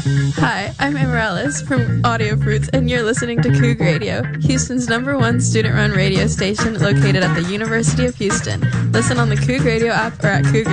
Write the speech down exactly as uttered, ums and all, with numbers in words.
Hi, I'm Amaryllis from Audio Fruits, and you're listening to Coug Radio, Houston's number one student-run radio station located at the University of Houston. Listen on the Coug Radio app or at coug